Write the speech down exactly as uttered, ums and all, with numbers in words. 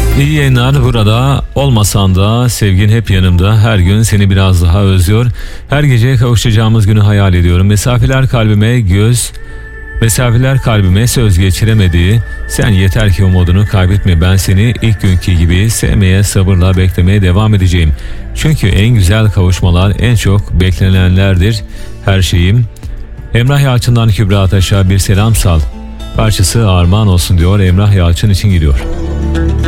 İyi yayınlar. Burada olmasan da sevgin hep yanımda. Her gün seni biraz daha özlüyor. Her gece kavuşacağımız günü hayal ediyorum. Mesafeler kalbime göz, mesafeler kalbime söz geçiremediği, sen yeter ki umudunu kaybetme, ben seni ilk günkü gibi sevmeye, sabırla beklemeye devam edeceğim. Çünkü en güzel kavuşmalar en çok beklenenlerdir. Her şeyim. Emrah Yalçın'dan Kübra Ataş'a bir selam sal. Parçası armağan olsun diyor. Emrah Yalçın için gidiyor.